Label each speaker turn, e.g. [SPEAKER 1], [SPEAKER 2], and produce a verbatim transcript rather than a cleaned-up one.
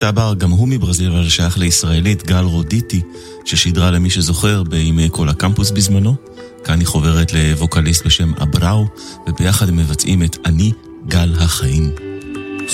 [SPEAKER 1] טאבר גם הוא מברזיל, אבל שייך לישראלית גל רודיטי, ששידרה למי שזוכר בימי כל הקמפוס בזמנו. כאן היא חוברת לווקליסט בשם אבראו, וביחד הם מבצעים את אני גל החיים.